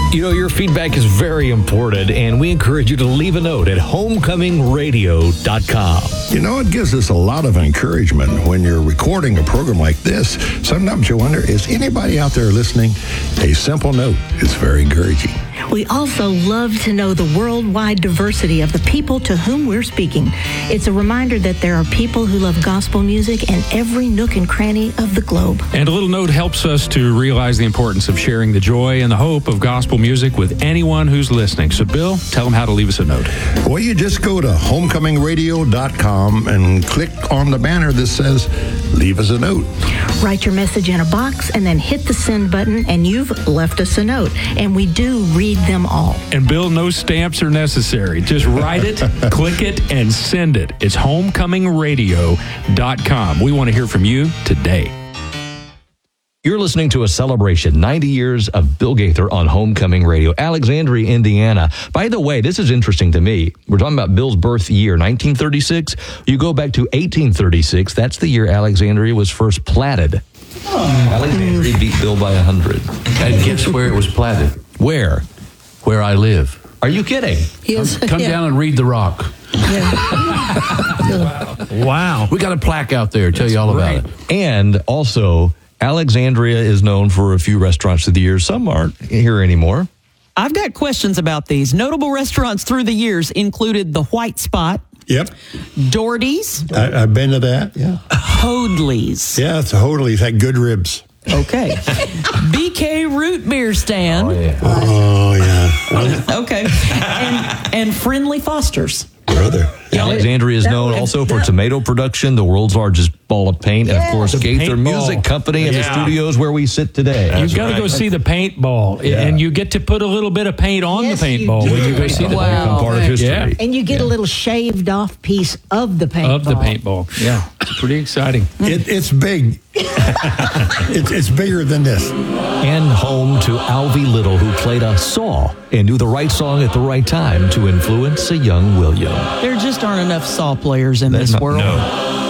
You know, your feedback is very important, and we encourage you to leave a note at homecomingradio.com. You know, it gives us a lot of encouragement when you're recording a program like this. Sometimes you wonder, is anybody out there listening? A simple note is very encouraging. We also love to know the worldwide diversity of the people to whom we're speaking. It's a reminder that there are people who love gospel music in every nook and cranny of the globe. And a little note helps us to realize the importance of sharing the joy and the hope of gospel music with anyone who's listening. So, Bill, tell them how to leave us a note. Well, you just go to homecomingradio.com and click on the banner that says, leave us a note. Write your message in a box and then hit the send button, and you've left us a note. And we do read them all. And Bill, no stamps are necessary. Just write it, click it, and send it. It's homecomingradio.com. We want to hear from you today. You're listening to a celebration, 90 years of Bill Gaither on Homecoming Radio, Alexandria, Indiana. By the way, this is interesting to me. We're talking about Bill's birth year, 1936. You go back to 1836. That's the year Alexandria was first platted. Alexandria beat Bill by 100. And guess where it was platted? Where? Where I live. Are you kidding? Come down and read the rock. Wow. We got a plaque out there. Tell you all about it. And also, Alexandria is known for a few restaurants through the years. Some aren't here anymore. I've got questions about these. Notable restaurants through the years included the White Spot, Yep, Doherty's, I've been to that. Yeah, Hoadley's. yeah, it's totally had good ribs. Okay. BK Root Beer Stand. Oh yeah, Okay. And Friendly Foster's. brother. Alexandria is known also for tomato production, the world's largest ball of paint, and of course, Gaither paintball. Music Company and the studios where we sit today. You've got to go see the paintball, and you get to put a little bit of paint on Yes, the paintball you when do. you go see the Become part of history. Yeah. And you get a little shaved off piece of the paintball. Of the paintball. Yeah, it's pretty exciting. It's big. it's bigger than this. And home to Alvy Little, who played a saw and knew the right song at the right time to influence a young William. There just aren't enough saw players in this world. No.